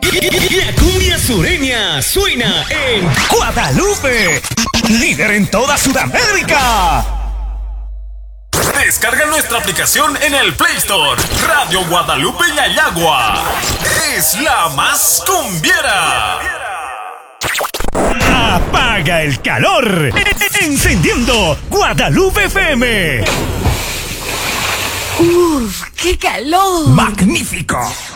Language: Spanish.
La cumbia sureña suena en Guadalupe, líder en toda Sudamérica. Descarga nuestra aplicación en el Play Store. Radio Guadalupe y Ayagua. Es la más cumbiera. Apaga el calor, encendiendo Guadalupe FM. ¡Uf! ¡Qué calor! ¡Magnífico!